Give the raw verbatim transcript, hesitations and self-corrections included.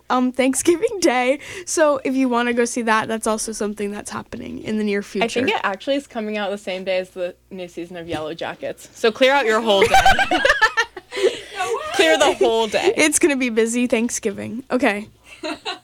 um, Thanksgiving Day. So if you want to go see that, that's also something that's happening in the near future. I think it actually is coming out the same day as the new season of Yellow Jackets. So clear out your whole day. Clear the whole day. It's going to be busy Thanksgiving. Okay.